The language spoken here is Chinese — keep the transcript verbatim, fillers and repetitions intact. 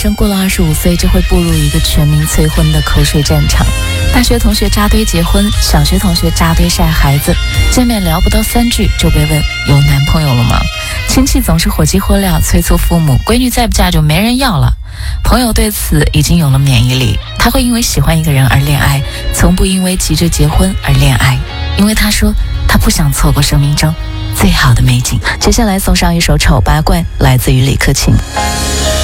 生过了二十五岁就会步入一个全民催婚的口水战场。大学同学扎堆结婚，小学同学扎堆晒孩子，见面聊不到三句就被问有男朋友了吗？亲戚总是火急火燎催促父母，闺女再不嫁就没人要了。朋友对此已经有了免疫力，他会因为喜欢一个人而恋爱，从不因为急着结婚而恋爱，因为他说他不想错过生命中最好的美景。接下来送上一首《丑八怪》，来自于李克勤。